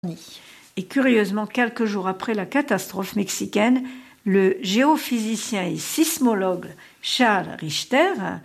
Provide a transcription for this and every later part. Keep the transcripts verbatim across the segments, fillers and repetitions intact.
Et curieusement, quelques jours après la catastrophe mexicaine, le géophysicien et sismologue Charles Richter,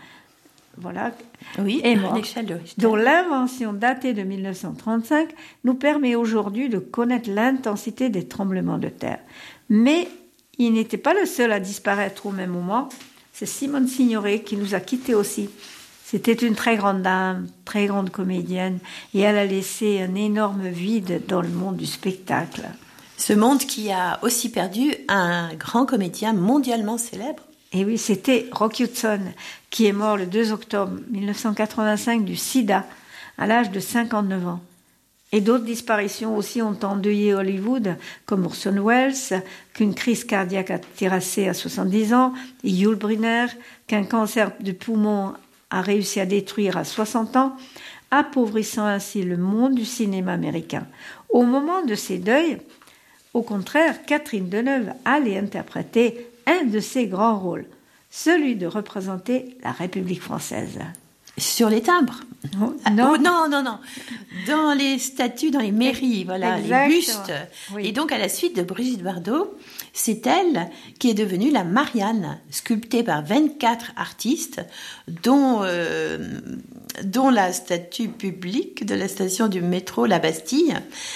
voilà, oui, est mort, Richter. dont l'invention datée de mille neuf cent trente-cinq nous permet aujourd'hui de connaître l'intensité des tremblements de terre. Mais il n'était pas le seul à disparaître au même moment. C'est Simone Signoret qui nous a quittés aussi. C'était une très grande dame, très grande comédienne, et elle a laissé un énorme vide dans le monde du spectacle. Ce monde qui a aussi perdu un grand comédien mondialement célèbre. Et oui, c'était Rock Hudson, qui est mort le deux octobre mille neuf cent quatre-vingt-cinq du sida, à l'âge de cinquante-neuf ans. Et d'autres disparitions aussi ont endeuillé Hollywood, comme Orson Welles, qu'une crise cardiaque a terrassé à soixante-dix ans, et Yul Brynner, qu'un cancer de poumon a réussi à détruire à soixante ans, appauvrissant ainsi le monde du cinéma américain. Au moment de ces deuils, au contraire, Catherine Deneuve allait interpréter un de ses grands rôles, celui de représenter la République française. Sur les timbres? Oh, non. Oh, non, non, non. Dans les statues, dans les mairies, voilà, exactement. Les bustes. Oui. Et donc, à la suite de Brigitte Bardot, c'est elle qui est devenue la Marianne, sculptée par vingt-quatre artistes, dont, euh, dont la statue publique de la station du métro La Bastille.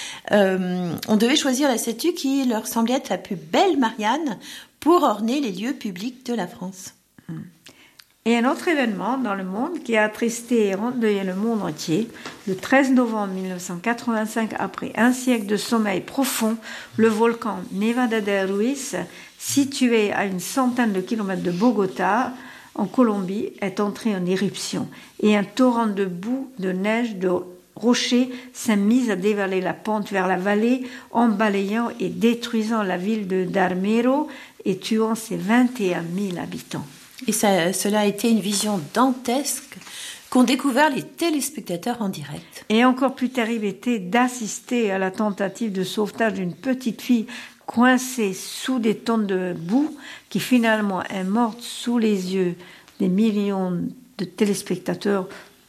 Euh, on devait choisir la statue qui leur semblait être la plus belle Marianne pour orner les lieux publics de la France. Et un autre événement dans le monde qui a attristé et endeuillé le monde entier, le treize novembre mille neuf cent quatre-vingt-cinq, après un siècle de sommeil profond, le volcan Nevada del Ruiz, situé à une centaine de kilomètres de Bogota, en Colombie, est entré en éruption. Et un torrent de boue, de neige, de rochers s'est mis à dévaler la pente vers la vallée, en balayant et détruisant la ville de Darmero et tuant ses vingt et un mille habitants. Et ça, cela a été une vision dantesque qu'ont découvert les téléspectateurs en direct. Et encore plus terrible était d'assister à la tentative de sauvetage d'une petite fille coincée sous des tonnes de boue qui finalement est morte sous les yeux des millions de téléspectateurs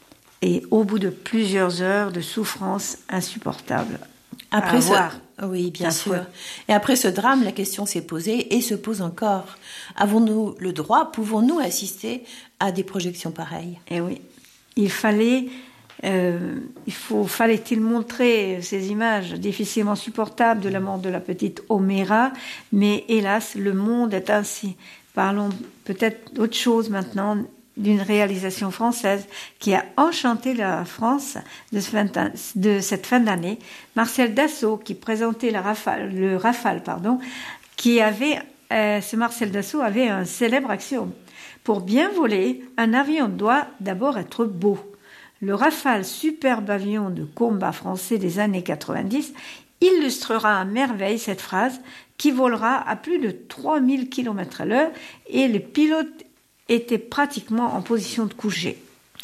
et au bout de plusieurs heures de souffrance insupportable. Après à ce... voir. Oui, bien sûr. Et après ce drame, la question s'est posée et se pose encore. Avons-nous le droit, pouvons-nous assister à des projections pareilles? Eh oui. Il fallait, euh, il faut, fallait-il montrer ces images difficilement supportables de la mort de la petite Oméra, mais hélas, le monde est ainsi. Parlons peut-être d'autre chose maintenant, d'une réalisation française qui a enchanté la France de, ce fin, de cette fin d'année. Marcel Dassault, qui présentait la Rafale, le Rafale, pardon, qui avait, euh, ce Marcel Dassault avait un célèbre axiome. Pour bien voler, un avion doit d'abord être beau. Le Rafale, superbe avion de combat français des années quatre-vingt-dix, illustrera à merveille cette phrase qui volera à plus de trois mille kilomètres à l'heure et les pilotes était pratiquement en position de coucher.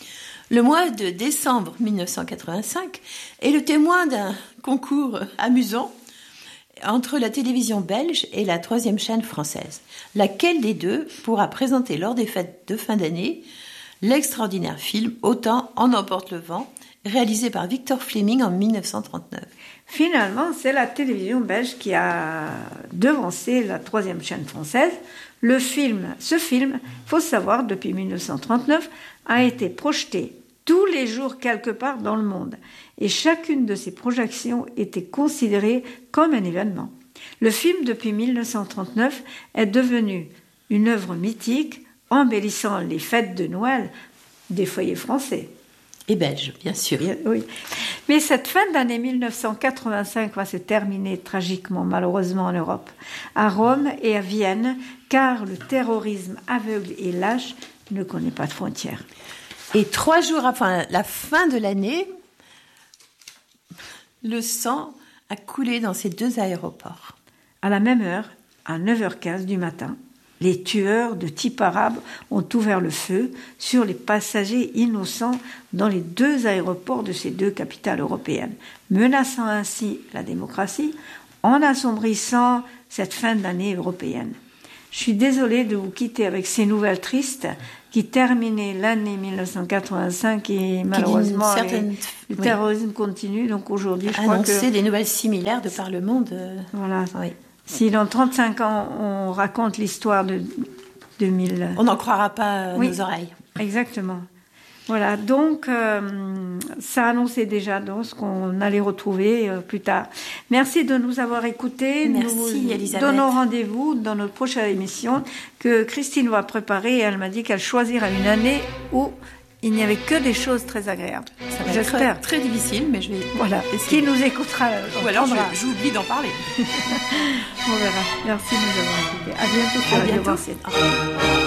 Le mois de décembre mille neuf cent quatre-vingt-cinq est le témoin d'un concours amusant entre la télévision belge et la troisième chaîne française. Laquelle des deux pourra présenter lors des fêtes de fin d'année l'extraordinaire film « Autant en emporte le vent » réalisé par Victor Fleming en mille neuf cent trente-neuf. Finalement, c'est la télévision belge qui a devancé la troisième chaîne française. Le film, ce film, il faut savoir, depuis mille neuf cent trente-neuf, a été projeté tous les jours quelque part dans le monde. Et chacune de ces projections était considérée comme un événement. Le film, depuis mille neuf cent trente-neuf, est devenu une œuvre mythique, embellissant les fêtes de Noël des foyers français. Et belges, bien sûr. Oui. Mais cette fin d'année mille neuf cent quatre-vingt-cinq va se terminer tragiquement, malheureusement, en Europe, à Rome et à Vienne, car le terrorisme aveugle et lâche ne connaît pas de frontières. Et trois jours après la fin de l'année, le sang a coulé dans ces deux aéroports. À la même heure, à neuf heures quinze du matin, les tueurs de type arabe ont ouvert le feu sur les passagers innocents dans les deux aéroports de ces deux capitales européennes, menaçant ainsi la démocratie en assombrissant cette fin d'année européenne. Je suis désolée de vous quitter avec ces nouvelles tristes qui terminaient l'année mille neuf cent quatre-vingt-cinq et malheureusement certaine... le terrorisme oui. continue. Donc aujourd'hui, je Annoncer crois que... des nouvelles similaires de par le monde. Voilà. Oui. Si dans trente-cinq ans, on raconte l'histoire de deux mille... On n'en croira pas oui. nos oreilles. Exactement. Voilà, donc euh, ça annonçait déjà donc, ce qu'on allait retrouver euh, plus tard. Merci de nous avoir écoutés. Merci, nous Elisabeth. Donnons rendez-vous dans notre prochaine émission que Christine va préparer. Elle m'a dit qu'elle choisira une année où il n'y avait que des choses très agréables. Ça va J'espère. être très, très difficile, mais je vais voilà. Essayer. Qui nous écoutera. Ou alors je, j'oublie d'en parler. On verra. Merci de nous avoir écoutés. À bientôt sur Radio Vincent.